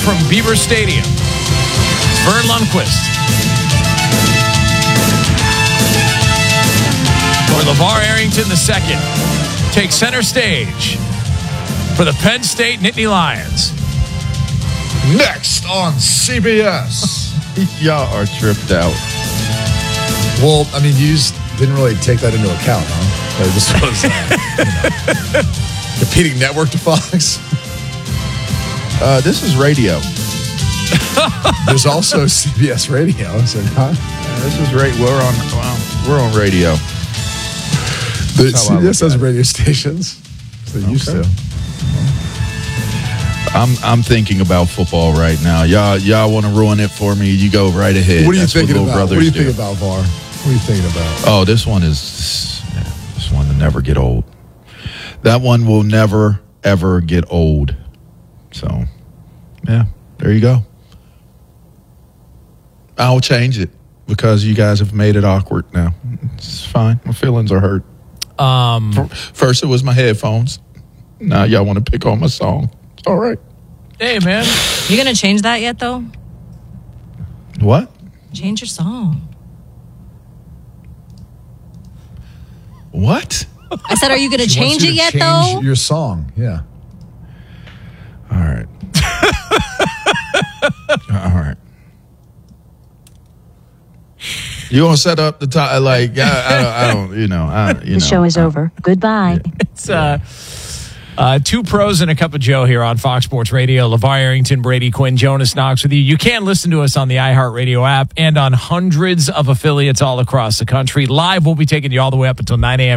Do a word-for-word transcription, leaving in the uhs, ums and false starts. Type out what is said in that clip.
from Beaver Stadium. Vern Lundquist. Where LeVar Arrington the second takes center stage for the Penn State Nittany Lions. Next on C B S. Y'all are tripped out. Well, I mean, you just didn't really take that into account, huh? Like, this was uh, you know, competing network to Fox. Uh, this is radio. There's also C B S Radio. So, huh? Yeah, this is right. We're on. Well, we're on radio. The C B S has radio stations. So they used Okay. to. I'm I'm thinking about football right now. Y'all y'all want to ruin it for me? You go right ahead. What are you That's thinking what about? little What are you brothers thinking about, V A R? What are you thinking about? Oh, this one is yeah, this one will never get old. That one will never ever get old. So, yeah, there you go. I'll change it because you guys have made it awkward now. It's fine. My feelings are hurt. Um, First, it was my headphones. Now, y'all want to pick on my song. It's all right. hey, man. You gonna change that yet, though? What? Change your song. What? I said, are you gonna She wants change you it to yet, change though? Your song, yeah. All right. All right. You gonna set up the time? Like I, I, don't, I don't, you know. I, you The know, show is I- over. Goodbye. It's uh, uh, two pros and a cup of Joe here on Fox Sports Radio. LeVar Arrington, Brady Quinn, Jonas Knox with you. You can listen to us on the iHeartRadio app and on hundreds of affiliates all across the country. Live, we'll be taking you all the way up until nine a.m.